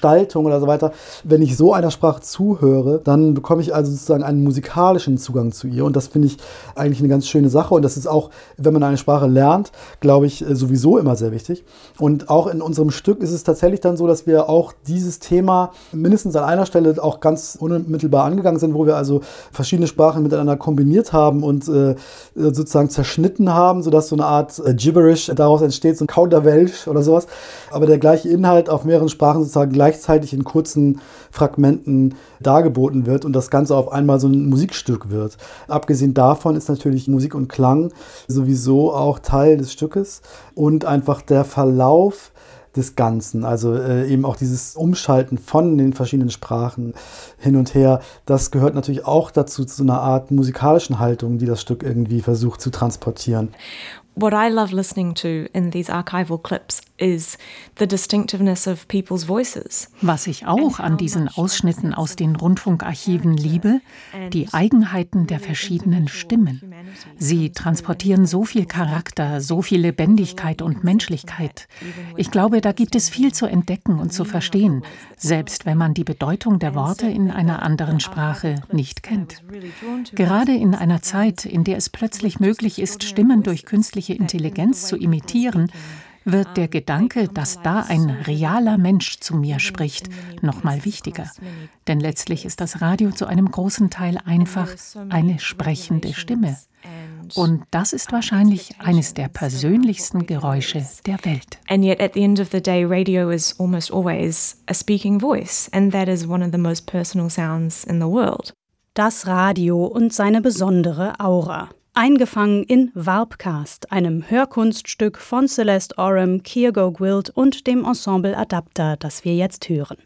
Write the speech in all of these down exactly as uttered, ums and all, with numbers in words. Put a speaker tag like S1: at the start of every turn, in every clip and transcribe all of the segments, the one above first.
S1: Gestaltung oder so weiter. Wenn ich so einer Sprache zuhöre, dann bekomme ich also sozusagen einen musikalischen Zugang zu ihr. Und das finde ich eigentlich eine ganz schöne Sache. Und das ist auch, wenn man eine Sprache lernt, glaube ich, sowieso immer sehr wichtig. Und auch in unserem Stück ist es tatsächlich dann so, dass wir auch dieses Thema mindestens an einer Stelle auch ganz unmittelbar angegangen sind, wo wir also verschiedene Sprachen miteinander kombiniert haben und äh, sozusagen zerschnitten haben, sodass so eine Art äh, Gibberish daraus entsteht, so ein Kauderwelsch oder sowas. Aber der gleiche Inhalt auf mehreren Sprachen sozusagen gleichzeitig in kurzen Fragmenten dargeboten wird und das Ganze auf einmal so ein Musikstück wird. Abgesehen davon ist natürlich Musik und Klang sowieso auch Teil des Stückes und einfach der Verlauf des Ganzen, also äh, eben auch dieses Umschalten von den verschiedenen Sprachen hin und her, das gehört natürlich auch dazu, zu einer Art musikalischen Haltung, die das Stück irgendwie versucht zu transportieren.
S2: What I love listening to in these archival clips is the distinctiveness of people's voices.
S3: Was ich auch an diesen Ausschnitten aus den Rundfunkarchiven liebe, die Eigenheiten der verschiedenen Stimmen. Sie transportieren so viel Charakter, so viel Lebendigkeit und Menschlichkeit. Ich glaube, da gibt es viel zu entdecken und zu verstehen, selbst wenn man die Bedeutung der Worte in einer anderen Sprache nicht kennt. Gerade in einer Zeit, in der es plötzlich möglich ist, Stimmen durch künstliche Intelligenz zu imitieren, wird der Gedanke, dass da ein realer Mensch zu mir spricht, noch mal wichtiger. Denn letztlich ist das Radio zu einem großen Teil einfach eine sprechende Stimme. Und das ist wahrscheinlich eines der persönlichsten Geräusche der Welt.
S2: And yet at the end of the day, radio is almost always a speaking voice, and that is one of the most personal sounds in the world.
S4: Das Radio und seine besondere Aura. Eingefangen in Warpcast, einem Hörkunststück von Celeste Oram, Kiergo Gwilt und dem Ensemble Adapter, das wir jetzt hören.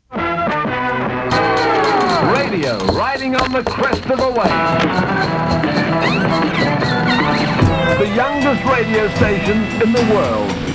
S5: Radio, riding on the crest of a wave. The youngest radio station in the world.